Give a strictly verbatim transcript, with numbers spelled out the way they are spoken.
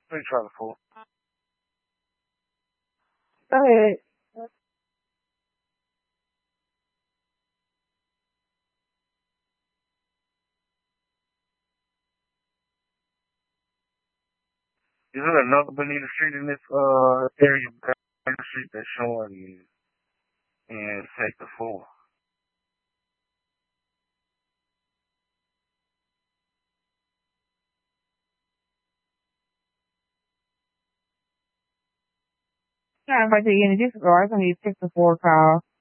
Let me try the four. Go ahead. Is there another Bonita Street in this uh area? Bonita Street that's showing you in sector four. Yeah, if I take any disregard, I need to take the four call.